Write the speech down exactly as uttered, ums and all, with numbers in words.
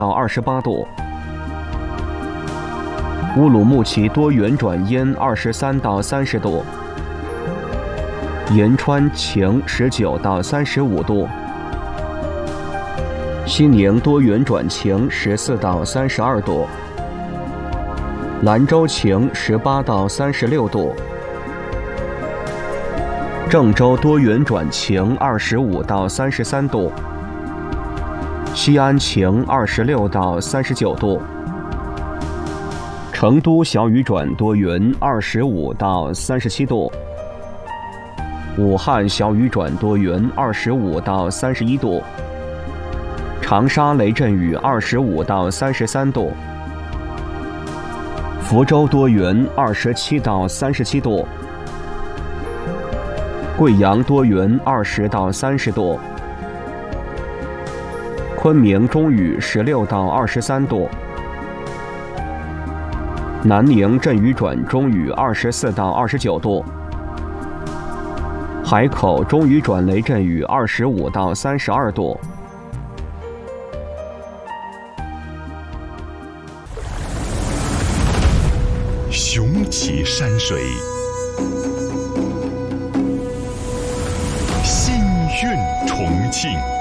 到二十八度。乌鲁木齐多云转阴，二十三到三十度。银川晴，十九到三十五度。西宁多云转晴，十四到三十二度。兰州晴，十八到三十六度。郑州多云转晴，二十五到三十三度。西安晴，二十六到三十九度。成都小雨转多云，二十五到三十七度。武汉小雨转多云，二十五到三十一度。长沙雷阵雨，二十五到三十三度。福州多云，二十七到三十七度。贵阳多云，二十到三十度。昆明中雨，十六到二十三度。南宁阵雨转中雨，二十四到二十九度。海口中雨转雷阵雨，二十五到三十二度。 雄奇山水，心韵重庆。